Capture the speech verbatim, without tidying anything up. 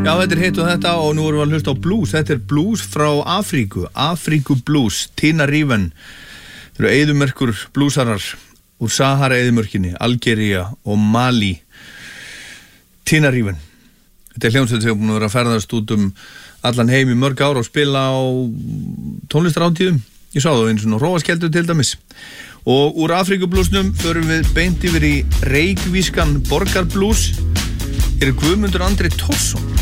Já, þetta er hitt og þetta og nú erum við að hlusta á blues. Þetta er blues frá Afríku, Afríku blues, Tina Riven. Þetta eru eyðumerkur bluesarar úr Sahara-eyðumörkinni, Algería og Mali. Tina Riven. Þetta er hljómsveit sem er búin að vera að ferðast út um allan heim í mörg ár og spila á tónlistarhátíðum. Ég sá það einu svona Hróarskeldu til dæmis. Og úr Afríkubluesnum förum við beint yfir í reykvískan borgarblues. Hér er Guðmundur Andri Thorsson.